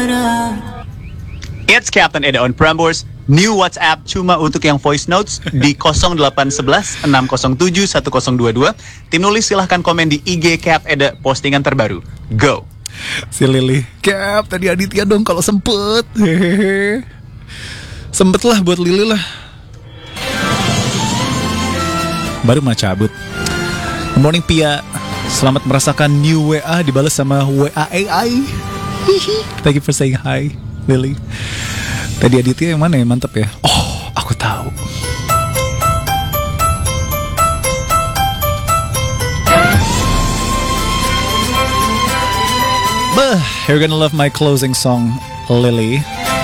It's Captain Eda on Prambors. New WhatsApp cuma untuk yang voice notes di 0811 607 1022. Tim nulis silahkan komen di IG Cap Eda postingan terbaru. Go. Si Lily, Cap tadi Aditya dong kalau sempet. Sempet lah buat Lily lah. Baru mah cabut. Good morning Pia. Selamat merasakan new WA dibalas sama WA AI. Thank you for saying hi, Lily. Tadi Aditya yang mana ya? Mantep ya. Oh, aku tahu. You're gonna love my closing song, Lily.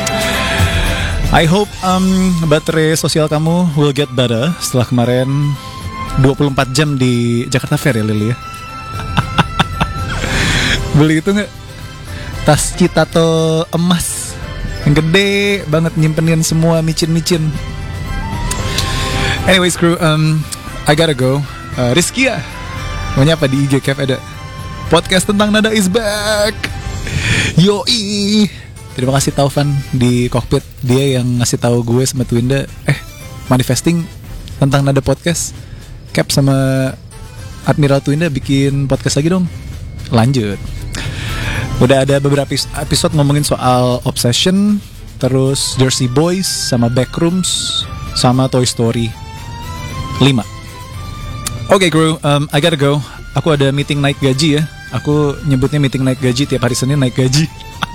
I hope baterai sosial kamu will get better setelah kemarin 24 jam di Jakarta Fair ya, Lily ya. Beli itu nggak? Tas Citato emas yang gede banget nyimpenin semua micin-micin. Anyways crew, I gotta go. Rizky ya, maunya apa di IG Cap ada podcast tentang nada is back. Yoi. Terima kasih Taufan di kokpit, dia yang ngasih tahu gue sama Twinda manifesting tentang nada podcast. Cap sama Admiral Twinda bikin podcast lagi dong. Lanjut. Udah ada beberapa episode ngomongin soal Obsession, terus Jersey Boys, sama Backrooms, sama Toy Story 5. Oke crew, I gotta go. Aku ada meeting naik gaji ya. Aku nyebutnya meeting naik gaji, tiap hari Senin naik gaji.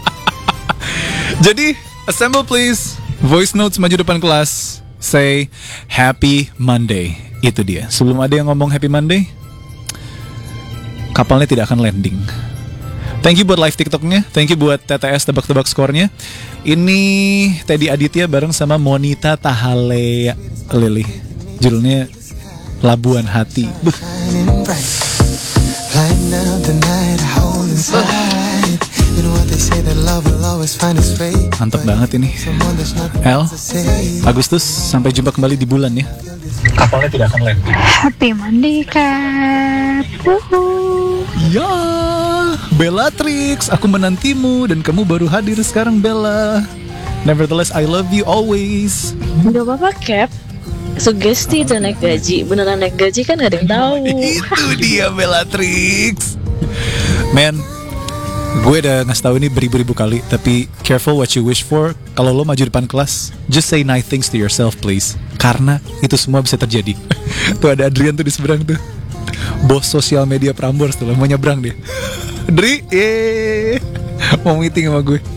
Jadi, assemble please. Voice notes maju depan kelas. Say Happy Monday. Itu dia. Sebelum ada yang ngomong Happy Monday, kapalnya tidak akan landing. Thank you buat live TikToknya. Thank you buat TTS tebak-tebak skornya. Ini Teddy Aditya bareng sama Monita Tahale Lily. Judulnya Labuan Hati. Mantap banget ini. El, Agustus, sampai jumpa kembali di bulan ya. Kapalnya tidak akan landing. Happy Monday, Cap. Woohoo. Ya, Bellatrix, aku menantimu dan kamu baru hadir sekarang, Bella. Nevertheless, I love you always. Gak apa-apa, Cap. Sugesti itu naik gaji. Beneran naik gaji kan gak ada yang tahu. Itu dia Bellatrix. Man, gue udah ngasih tahu ini beribu-ribu kali, tapi careful what you wish for. Kalau lo maju depan kelas, just say nice things to yourself please. Karena itu semua bisa terjadi. Tuh ada Adrian tuh di seberang tuh, bos sosial media Prambors tuh, mau nyebrang dia. Dri, mau meeting sama gue.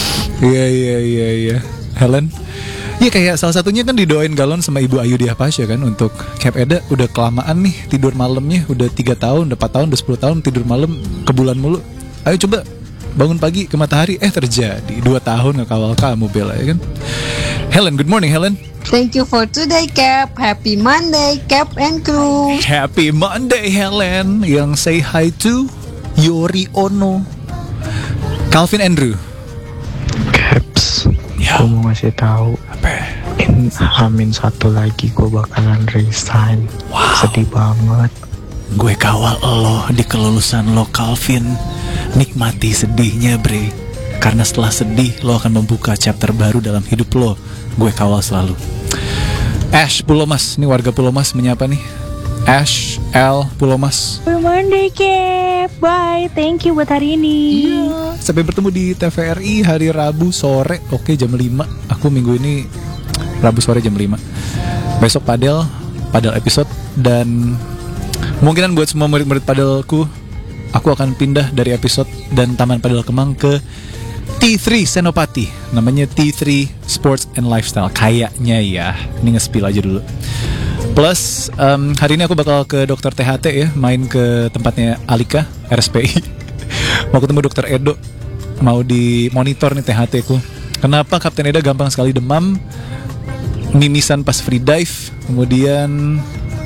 Iya. Helen. Iya kayak salah satunya kan didoain galon sama Ibu Ayu Diapasya kan untuk Cap Eda. Udah kelamaan nih tidur malamnya, udah 3 tahun, udah 4 tahun, udah 10 tahun tidur malam ke bulan mulu. Ayo coba bangun pagi ke matahari. Terjadi 2 tahun ngekawal kamu Bella ya kan. Helen, good morning Helen. Thank you for today Cap. Happy Monday Cap and crew. Happy Monday Helen. Yang say hi to Yori Ono, Calvin Andrew. Caps, ya. Gue mau ngasih tahu. Apa? Hamin 1 lagi gue bakalan resign. Wow. Sedih banget. Gue kawal lo di kelulusan lo Calvin. Nikmati sedihnya bre, karena setelah sedih lo akan membuka chapter baru dalam hidup lo. Gue kawal selalu. Ash Pulomas, ini warga Pulomas menyapa nih. Ash L Pulomas. Happy Monday, Cap. Bye. Thank you buat hari ini. Iya. Sampai bertemu di TVRI hari Rabu sore. Oke, jam 5. Aku minggu ini Rabu sore jam 5. Besok padel episode. Dan kemungkinan buat semua murid-murid padelku, aku akan pindah dari episode dan Taman Padel Kemang ke T3 Senopati. Namanya T3 Sports and Lifestyle. Kayaknya ya. Ini nge-spill aja dulu. Plus hari ini aku bakal ke dokter THT ya. Main ke tempatnya Alika RSPI. Mau ketemu dokter Edo. Mau dimonitor nih THT ku. Kenapa Kapten Eda gampang sekali demam, mimisan pas free dive, kemudian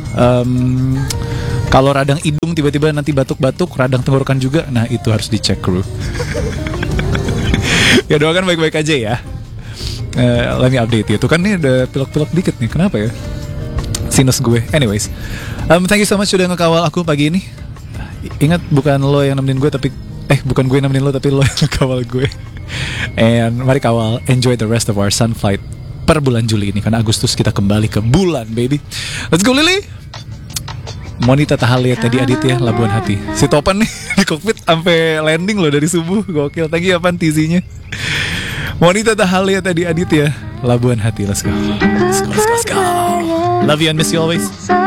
kalau radang hidung tiba-tiba nanti batuk-batuk, radang tenggorokan juga. Nah itu harus dicek kru. Ya doakan baik-baik aja ya. Let me update ya. Tuh kan nih ada pilek-pilek dikit nih. Kenapa ya? Sinus gue. Anyways, thank you so much sudah ngekawal aku pagi ini. Ingat bukan lo yang nemenin gue tapi bukan gue yang nemenin lo tapi lo yang ngekawal gue. And mari kawal enjoy the rest of our sun flight per bulan Juli ini, karena Agustus kita kembali ke bulan, baby. Let's go Lily. Monita Tahalia tadi Aditya Labuan Hati. Si Topan nih di kokpit sampai landing loh dari subuh. Gokil. Thank you apaan tizinya. Monita Tahalia tadi Aditya Labuan Hati. Let's go. Let's go. Love you and miss you always.